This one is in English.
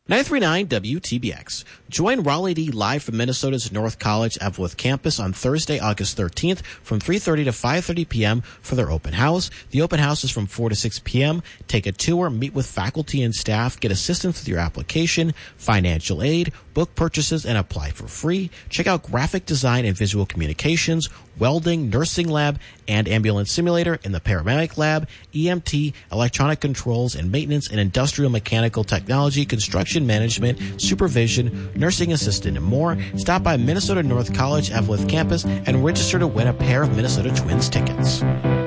939 WTBX. Join Raleigh D live from Minnesota's North College Evelyn campus on Thursday, August 13th from 3:30 to 5:30 p.m. for their open house. The open house is from 4 to 6 p.m. Take a tour, meet with faculty and staff, get assistance with your application, financial aid, book purchases, and apply for free. Check out graphic design and visual communications, welding, nursing lab, and ambulance simulator in the paramedic lab, EMT, electronic controls and maintenance, and industrial mechanical technology, construction management, supervision, nursing assistant, and more. Stop by Minnesota North College Evelyn campus and register to win a pair of Minnesota Twins tickets.